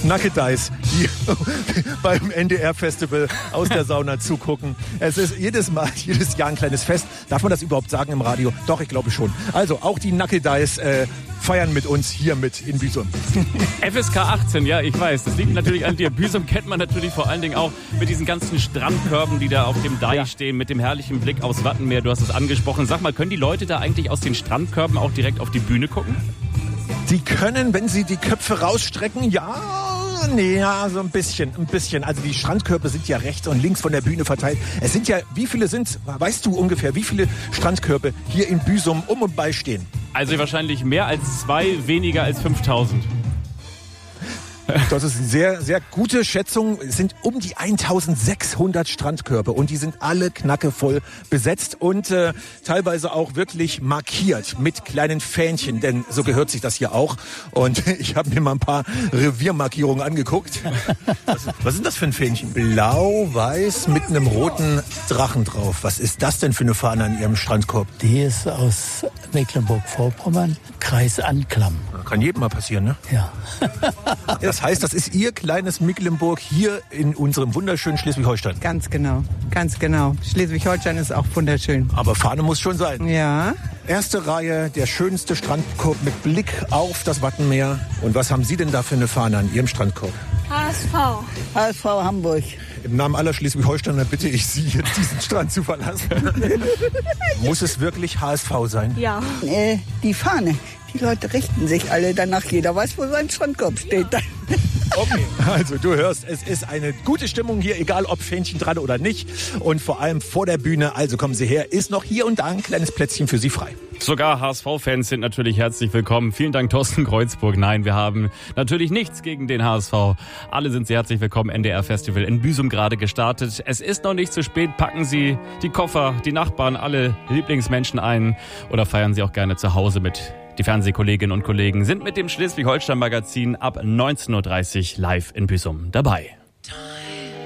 Nackedeis, die beim NDR-Festival aus der Sauna zugucken. Es ist jedes Jahr ein kleines Fest. Darf man das überhaupt sagen im Radio? Doch, ich glaube schon. Also auch die Nackedeis feiern mit uns hier mit in Büsum. FSK 18, ja, ich weiß. Das liegt natürlich an dir. Büsum kennt man natürlich vor allen Dingen auch mit diesen ganzen Strandkörben, die da auf dem Deich stehen, mit dem herrlichen Blick aufs Wattenmeer. Du hast es angesprochen. Sag mal, können die Leute da eigentlich aus den Strandkörben auch direkt auf die Bühne gucken? Die können, wenn sie die Köpfe rausstrecken, so ein bisschen. Also die Strandkörbe sind ja rechts und links von der Bühne verteilt. Es sind ja, weißt du ungefähr, wie viele Strandkörbe hier in Büsum um und bei stehen? Also wahrscheinlich mehr als 2, weniger als 5000. Das ist eine sehr, sehr gute Schätzung. Es sind um die 1600 Strandkörbe und die sind alle knackevoll besetzt und teilweise auch wirklich markiert mit kleinen Fähnchen, denn so gehört sich das hier auch. Und ich habe mir mal ein paar Reviermarkierungen angeguckt. Was sind das für ein Fähnchen? Blau-weiß mit einem roten Drachen drauf. Was ist das denn für eine Fahne an Ihrem Strandkorb? Die ist aus Mecklenburg-Vorpommern, Kreis Anklam. Kann jedem mal passieren, ne? Ja. Das heißt, das ist Ihr kleines Mecklenburg hier in unserem wunderschönen Schleswig-Holstein. Ganz genau. Schleswig-Holstein ist auch wunderschön. Aber Fahne muss schon sein. Ja. Erste Reihe, der schönste Strandkorb mit Blick auf das Wattenmeer. Und was haben Sie denn da für eine Fahne an Ihrem Strandkorb? HSV Hamburg. Im Namen aller Schleswig-Holsteiner bitte ich Sie, jetzt diesen Strand zu verlassen. Muss es wirklich HSV sein? Ja. Die Fahne. Die Leute richten sich alle danach. Jeder weiß, wo sein Strandkorb steht. Okay, also du hörst, es ist eine gute Stimmung hier, egal ob Fähnchen dran oder nicht. Und vor allem vor der Bühne, also kommen Sie her, ist noch hier und da ein kleines Plätzchen für Sie frei. Sogar HSV-Fans sind natürlich herzlich willkommen. Vielen Dank, Thorsten Kreuzburg. Nein, wir haben natürlich nichts gegen den HSV. Alle sind sehr herzlich willkommen. NDR-Festival in Büsum gerade gestartet. Es ist noch nicht zu spät. Packen Sie die Koffer, die Nachbarn, alle Lieblingsmenschen ein oder feiern Sie auch gerne zu Hause mit. Die Fernsehkolleginnen und Kollegen sind mit dem Schleswig-Holstein-Magazin ab 19.30 Uhr live in Büsum dabei.